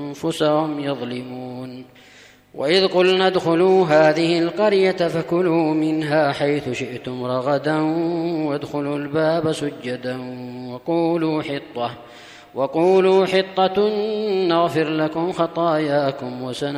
أنفسهم يظلمون. وإذ قلنا ادخلوا هذه القرية فكلوا منها حيث شئتم رغدا وادخلوا الباب سجدا وقولوا حطة نغفر لكم خطاياكم